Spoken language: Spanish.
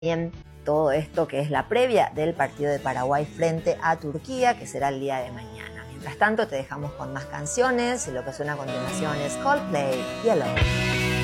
Bien, todo esto que es la previa del partido de Paraguay frente a Turquía, que será el día de mañana. Mientras tanto, te dejamos con más canciones y lo que suena a continuación es Coldplay, Yellow.